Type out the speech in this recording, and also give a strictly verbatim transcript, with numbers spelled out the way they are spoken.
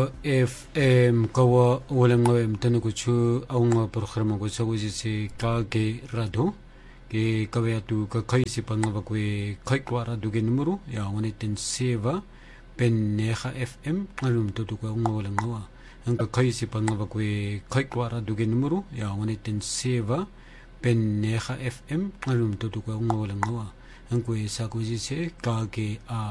F M kawa walang ngawem tanu ko chu aung programa ko sa kuji si ka ke rado ke kawaya tu ka kai si pangaba ko kai kwa rado ke numero ya one ten seva pen neha F M alum to ko aung walang ngawa ang ka kai si pangaba ko kai kwa rado ke numero ya one ten seva pen neha F M alum to ko aung walang ngawa ang ko sa kuji si ka ke a